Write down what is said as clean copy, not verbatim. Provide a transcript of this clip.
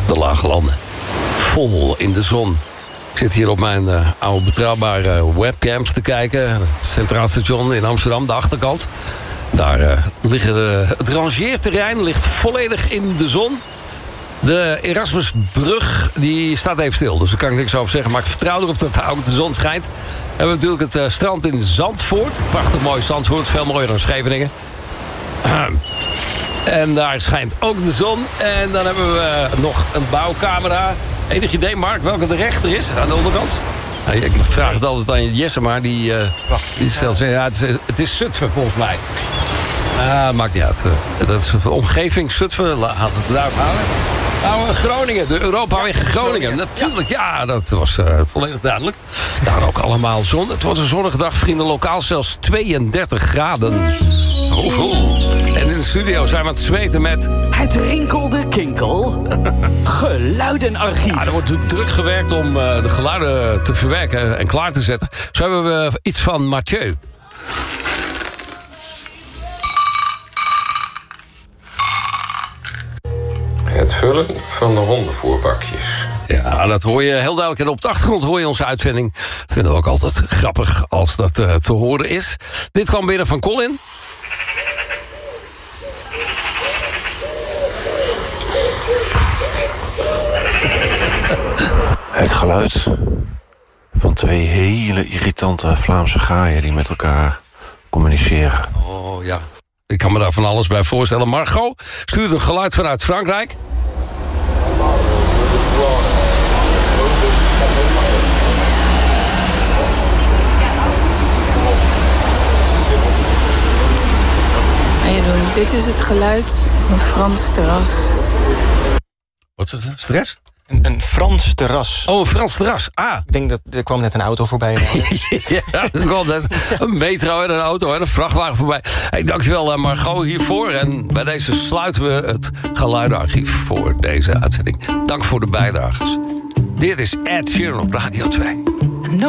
de Lage Landen. Vol in de zon. Ik zit hier op mijn oude betrouwbare webcams te kijken. Het Centraal Station in Amsterdam, de achterkant. Daar het rangeerterrein ligt volledig in de zon. De Erasmusbrug die staat even stil, dus daar kan ik niks over zeggen. Maar ik vertrouw erop dat daar ook de zon schijnt. We hebben natuurlijk het strand in Zandvoort. Prachtig mooi Zandvoort, veel mooier dan Scheveningen. En daar schijnt ook de zon. En dan hebben we nog een bouwcamera. Enig idee, Mark, welke de rechter is aan de onderkant? Ik vraag het altijd aan Jesse, maar die stelt zich... Ja, het is Zutphen, volgens mij. Maakt niet uit. Dat is de omgeving Zutphen. Laat het daar houden. Nou, Groningen, de Europaweg Groningen. Natuurlijk, ja, dat was volledig duidelijk. Daar ook allemaal zon. Het wordt een zonnige dag, vrienden. Lokaal zelfs 32 graden. En in de studio zijn we aan het zweten met... Het rinkelde kinkel. Geluidenarchief. Ja, er wordt natuurlijk druk gewerkt om de geluiden te verwerken en klaar te zetten. Zo hebben we iets van Mathieu. Het vullen van de hondenvoerbakjes. Ja, dat hoor je heel duidelijk. En op de achtergrond hoor je onze uitzending. Dat vinden we ook altijd grappig als dat te horen is. Dit kwam binnen van Colin. Het geluid van twee hele irritante Vlaamse gaaien die met elkaar communiceren. Oh ja, ik kan me daar van alles bij voorstellen. Margot stuurt een geluid vanuit Frankrijk. Hey Jeroen, dit is het geluid van Frans terras. Wat is het? Stress? Een Frans terras. Oh, een Frans terras. Ah. Ik denk dat er kwam net een auto voorbij. Ja, er kwam net een metro en een auto en een vrachtwagen voorbij. Hey, dankjewel Margot hiervoor. En bij deze sluiten we het geluidenarchief voor deze uitzending. Dank voor de bijdragers. Dit is Ed Sheeran op Radio 2.